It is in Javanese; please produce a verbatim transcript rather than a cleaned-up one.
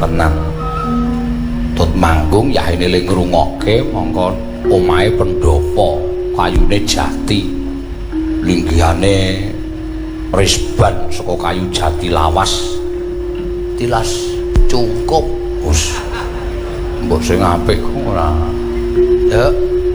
tenan. Tut manggung yahine ling ngrungokke mongko omahe pendopo kayune jati. Linggihane risban saka kayu jati lawas. Tilas cungkup. Wes. Mbok sing apik ora. Ya